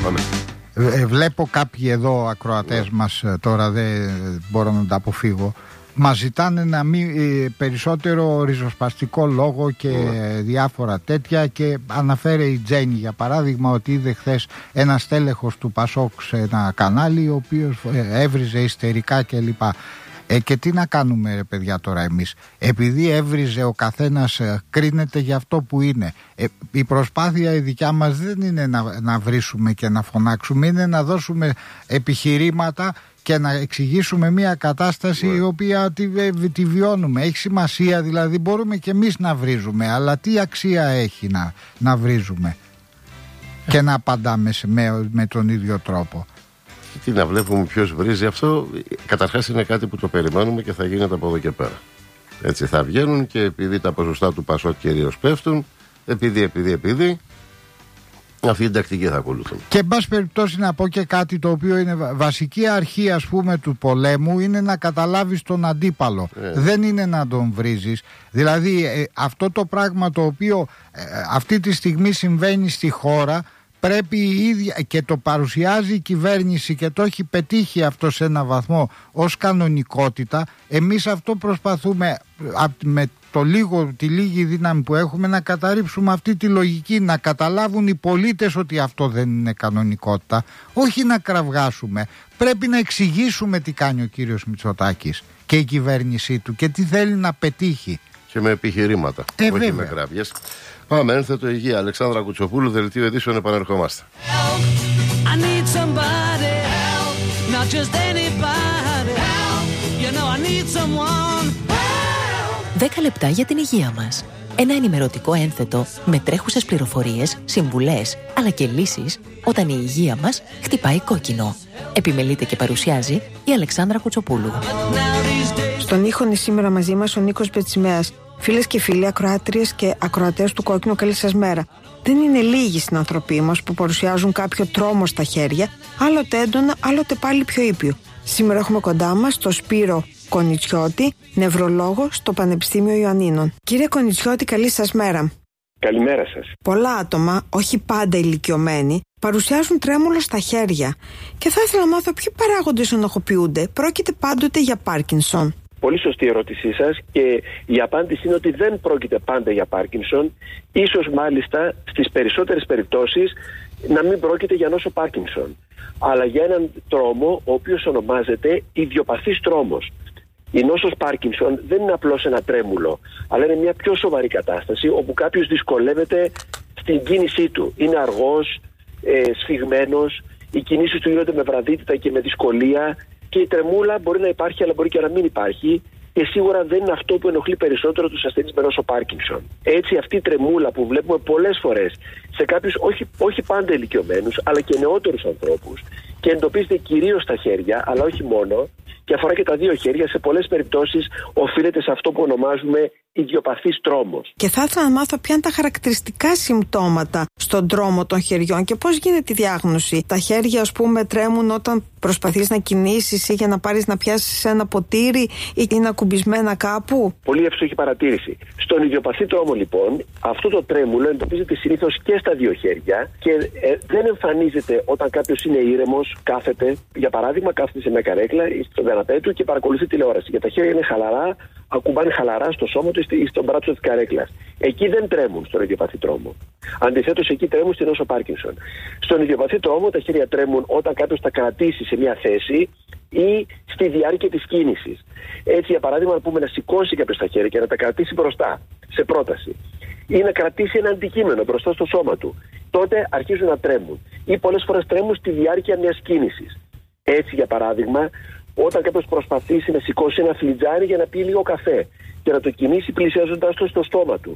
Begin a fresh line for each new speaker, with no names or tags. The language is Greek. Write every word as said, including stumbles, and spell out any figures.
Πάμε.
Ε, βλέπω κάποιοι εδώ ακροατές μας, τώρα δεν μπορώ να τα αποφύγω, μας ζητάνε να μην, περισσότερο ριζοσπαστικό λόγο και yeah. διάφορα τέτοια, και αναφέρει η Τζέννη για παράδειγμα ότι είδε χθες ένα στέλεχος του Πασόκ σε ένα κανάλι ο οποίος έβριζε ιστερικά κλπ. Ε, και τι να κάνουμε ρε παιδιά τώρα εμείς? Επειδή έβριζε ο καθένας, ε, κρίνεται για αυτό που είναι. Ε, η προσπάθεια η δικιά μας δεν είναι να, να βρίσουμε και να φωνάξουμε, είναι να δώσουμε επιχειρήματα και να εξηγήσουμε μια κατάσταση yeah. η οποία τη, τη βιώνουμε. Έχει σημασία, δηλαδή μπορούμε και εμείς να βρίζουμε, αλλά τι αξία έχει να, να βρίζουμε και να απαντάμε σε, με, με τον ίδιο τρόπο?
Τι να βλέπουμε ποιος βρίζει? Αυτό καταρχάς είναι κάτι που το περιμένουμε και θα γίνεται από εδώ και πέρα. Έτσι θα βγαίνουν, και επειδή τα ποσοστά του Πασόκ κυρίως πέφτουν, επειδή, επειδή, επειδή, αυτή την τακτική θα ακολουθούν.
Και εν πάση περιπτώσει να πω και κάτι το οποίο είναι βασική αρχή, ας πούμε, του πολέμου, είναι να καταλάβεις τον αντίπαλο. Ε. Δεν είναι να τον βρίζεις. Δηλαδή ε, αυτό το πράγμα το οποίο ε, αυτή τη στιγμή συμβαίνει στη χώρα, πρέπει η ίδια, και το παρουσιάζει η κυβέρνηση και το έχει πετύχει αυτό σε ένα βαθμό ως κανονικότητα. Εμείς αυτό προσπαθούμε με το λίγο, τη λίγη δύναμη που έχουμε να καταρρύψουμε αυτή τη λογική, να καταλάβουν οι πολίτες ότι αυτό δεν είναι κανονικότητα, όχι να κραυγάσουμε. Πρέπει να εξηγήσουμε τι κάνει ο κύριος Μητσοτάκης και η κυβέρνησή του και τι θέλει να πετύχει.
Και με επιχειρήματα,
ε,
όχι
βέβαια.
με κραυγές. Πάμε, ένθετο υγεία. Αλεξάνδρα Κουτσοπούλου, δελτίο ειδήσεων, επανερχόμαστε.
Δέκα λεπτά για την υγεία μας. Ένα ενημερωτικό ένθετο με τρέχουσες πληροφορίες, συμβουλές, αλλά και λύσεις όταν η υγεία μας χτυπάει κόκκινο. Επιμελείται και παρουσιάζει η Αλεξάνδρα Κουτσοπούλου.
Στον ήχο είναι σήμερα μαζί μας ο Νίκος Μπετσιμέας. Φίλες και φίλοι, ακροάτριες και ακροατές του Κόκκινου, καλή σας μέρα. Δεν είναι λίγοι συνανθρωποί μας που παρουσιάζουν κάποιο τρόμο στα χέρια, άλλοτε έντονα, άλλοτε πάλι πιο ήπιο. Σήμερα έχουμε κοντά μας τον Σπύρο Κονιτσιώτη, νευρολόγο στο Πανεπιστήμιο Ιωαννίνων. Κύριε Κονιτσιώτη, καλή σας μέρα.
Καλημέρα σας.
Πολλά άτομα, όχι πάντα ηλικιωμένοι, παρουσιάζουν τρέμολο στα χέρια. Και θα ήθελα να μάθω ποιοι παράγοντες ενοχοποιούνται. Πρόκειται πάντοτε για Πάρκινσον?
Πολύ σωστή η ερώτησή σας, και η απάντηση είναι ότι δεν πρόκειται πάντα για Πάρκινσον. Ίσως μάλιστα στις περισσότερες περιπτώσεις να μην πρόκειται για νόσο Πάρκινσον, αλλά για έναν τρόμο ο οποίος ονομάζεται ιδιοπαθής τρόμος. Η νόσος Πάρκινσον δεν είναι απλώς ένα τρέμουλο, αλλά είναι μια πιο σοβαρή κατάσταση όπου κάποιος δυσκολεύεται στην κίνησή του. Είναι αργός, ε, σφιγμένος, οι κινήσεις του γίνονται με βραδύτητα και με δυσκολία, και η τρεμούλα μπορεί να υπάρχει, αλλά μπορεί και να μην υπάρχει, και σίγουρα δεν είναι αυτό που ενοχλεί περισσότερο τους ασθενείς με νόσο Πάρκινσον. Έτσι, αυτή η τρεμούλα που βλέπουμε πολλές φορές σε κάποιους όχι, όχι πάντα ηλικιωμένους, αλλά και νεότερους ανθρώπους, και εντοπίζεται κυρίως στα χέρια, αλλά όχι μόνο, και αφορά και τα δύο χέρια, σε πολλές περιπτώσεις οφείλεται σε αυτό που ονομάζουμε ιδιοπαθής τρόμος.
Και θα ήθελα να μάθω ποια είναι τα χαρακτηριστικά συμπτώματα στον τρόμο των χεριών και πώς γίνεται η διάγνωση. Τα χέρια, ας πούμε, τρέμουν όταν προσπαθείς να κινήσεις ή για να πάρεις να πιάσεις ένα ποτήρι ή είναι ακουμπισμένα κάπου?
Πολύ εύστοχη παρατήρηση. Στον ιδιοπαθή τρόμο, λοιπόν, αυτό το τρέμουλο εντοπίζεται συνήθως και στα δύο χέρια και ε, δεν εμφανίζεται όταν κάποιος είναι ήρεμος, κάθεται, για παράδειγμα, κάθεται σε μια καρέκλα ή στον καναπέ του και παρακολουθεί τηλεόραση. Και τα χέρια είναι χαλαρά, ακουμπάνε χαλαρά στο σώμα του ή στον μπράτσο της καρέκλας. Εκεί δεν τρέμουν στον ιδιοπαθή τρόμο. Αντιθέτως, εκεί τρέμουν στην νόσο Πάρκινσον. Στον ιδιοπαθή τρόμο, τα χέρια τρέμουν όταν κάποιος τα κρατήσει σε μια θέση ή στη διάρκεια της κίνησης. Έτσι, για παράδειγμα, να πούμε να σηκώσει κάποιος τα χέρια και να τα κρατήσει μπροστά, σε πρόταση, ή να κρατήσει ένα αντικείμενο μπροστά στο σώμα του, τότε αρχίζουν να τρέμουν. Ή πολλές φορές τρέμουν στη διάρκεια μιας κίνησης. Έτσι, για παράδειγμα, όταν κάποιος προσπαθήσει να σηκώσει ένα φλιτζάνι για να πιει λίγο καφέ και να το κινήσει πλησιάζοντάς το στο στόμα του,